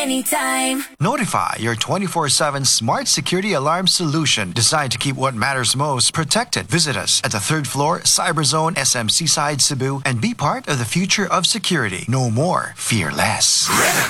anytime. Notify your 24/7 smart security alarm solution designed to keep what matters most protected. Visit us at the 3rd floor, Cyberzone SM Seaside, Cebu, and be part of the future of security. No more, fear less.